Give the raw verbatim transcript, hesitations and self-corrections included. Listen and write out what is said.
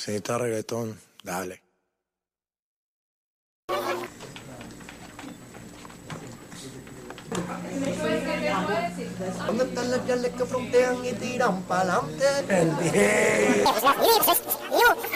Si necesitas reggaetón, dale. ¿Dónde están las yales que frontean y tiran pa'lante? El D J.